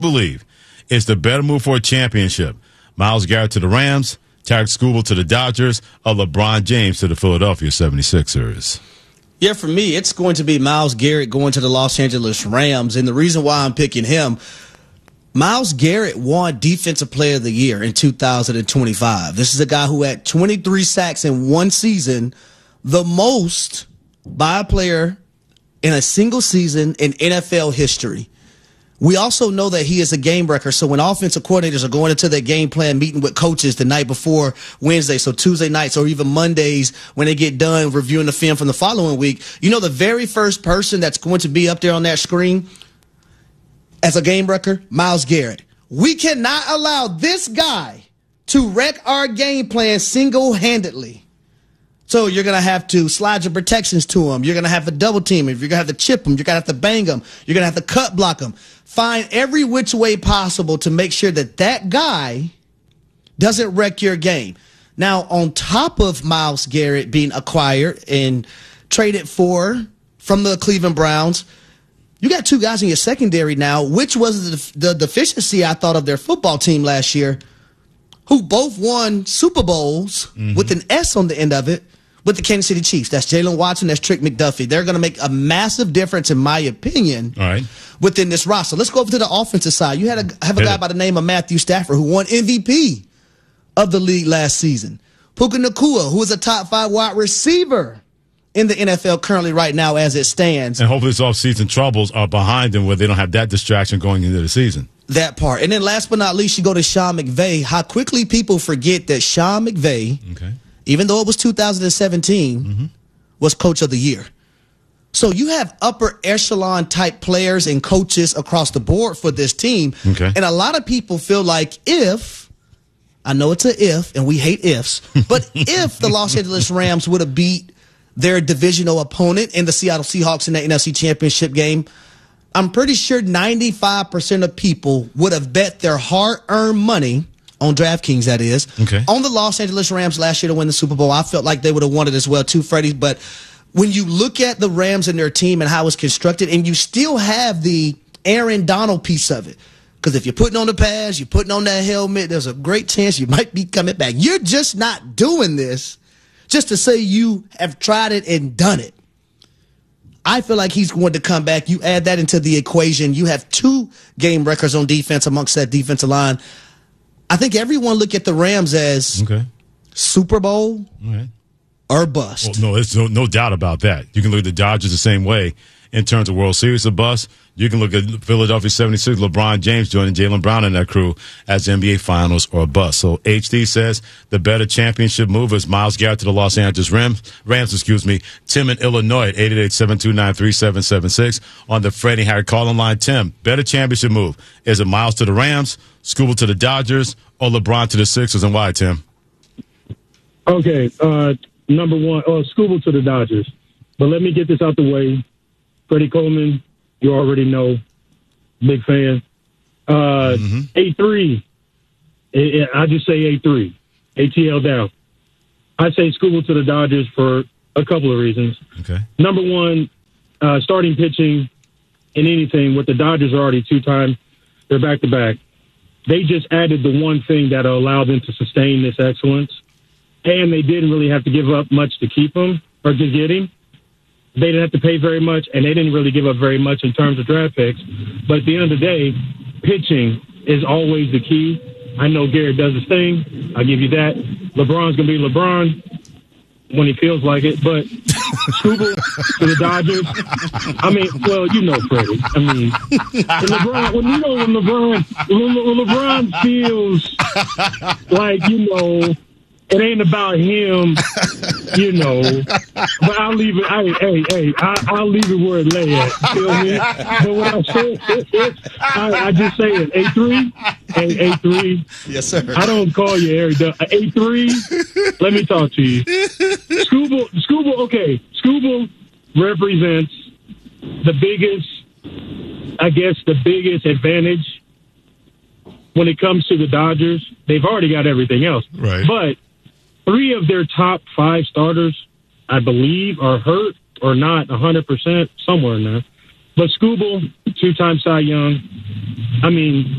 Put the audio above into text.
believe is the better move for a championship? Myles Garrett to the Rams, Tarek Skubal to the Dodgers, or LeBron James to the Philadelphia 76ers? Yeah, for me, it's going to be Myles Garrett going to the Los Angeles Rams. And the reason why I'm picking him, Myles Garrett won Defensive Player of the Year in 2025. This is a guy who had 23 sacks in one season, the most by a player in a single season in NFL history. We also know that he is a game breaker. So when offensive coordinators are going into their game plan meeting with coaches the night before Wednesday, so Tuesday nights or even Mondays when they get done reviewing the film from the following week, you know the very first person that's going to be up there on that screen as a game breaker? Myles Garrett. We cannot allow this guy to wreck our game plan single-handedly. So you're going to have to slide your protections to him. You're going to have to double team him. You're going to have to chip him. You're going to have to bang him. You're going to have to cut block him. Find every which way possible to make sure that that guy doesn't wreck your game. Now, on top of Myles Garrett being acquired and traded for from the Cleveland Browns, you got two guys in your secondary now, which was the deficiency, I thought, of their football team last year, who both won Super Bowls with an S on the end of it, with the Kansas City Chiefs. That's Jalen Watson, that's Trick McDuffie. They're going to make a massive difference, in my opinion, within this roster. Let's go over to the offensive side. You have a guy by the name of Matthew Stafford who won MVP of the league last season. Puka Nacua, who is a top 5 wide receiver in the NFL currently right now as it stands. And hopefully his offseason troubles are behind them where they don't have that distraction going into the season. That part. And then last but not least, you go to Sean McVay. How quickly people forget that Sean McVay, even though it was 2017, was Coach of the Year. So you have upper echelon type players and coaches across the board for this team. And a lot of people feel like I know it's an if, and we hate ifs, but if the Los Angeles Rams would have beat their divisional opponent in the Seattle Seahawks in the NFC Championship game, I'm pretty sure 95% of people would have bet their hard-earned money on DraftKings, that is, on the Los Angeles Rams last year to win the Super Bowl. I felt like they would have won it as well, too, Freddie. But when you look at the Rams and their team and how it's constructed, and you still have the Aaron Donald piece of it, because if you're putting on the pads, you're putting on that helmet, there's a great chance you might be coming back. You're just not doing this just to say you have tried it and done it. I feel like he's going to come back. You add that into the equation. You have 2 game records on defense amongst that defensive line. I think everyone look at the Rams as Super Bowl or bust. Well, no, there's no doubt about that. You can look at the Dodgers the same way in terms of World Series or bust. You can look at Philadelphia 76, LeBron James joining Jaylen Brown and that crew as NBA Finals or bust. So HD says the better championship move is Myles Garrett to the Los Angeles Rams. Tim in Illinois at 888-729-3776 on the Freddie Harry calling line. Tim, better championship move. Is it Myles to the Rams, Skubal to the Dodgers, or LeBron to the Sixers, and why, Tim? Okay, number one, Skubal to the Dodgers. But let me get this out the way. Freddie Coleman, you already know, big fan. A3, I just say A3, ATL down. I say Skubal to the Dodgers for a couple of reasons. Number one, starting pitching in anything with the Dodgers are already 2-time. They're back-to-back. They just added the one thing that allowed them to sustain this excellence, and they didn't really have to give up much to keep him or to get him. They didn't have to pay very much, and they didn't really give up very much in terms of draft picks. But at the end of the day, pitching is always the key. I know Garrett does his thing. I'll give you that. LeBron's going to be LeBron when he feels like it. But Skubal to the Dodgers, I mean, well, you know Freddie. I mean, when LeBron feels like, it ain't about him, but I'll leave it. I'll leave it where it lay at. Feel me? But what I say, I just say it. A3, A3. Yes, sir. I don't call you Eric. A3. Let me talk to you. Skubal. Okay, Skubal represents the biggest advantage when it comes to the Dodgers. They've already got everything else, but 3 of their top 5 starters, I believe, are hurt or not 100%, somewhere in there. But Skubal, 2-time Cy Young, I mean,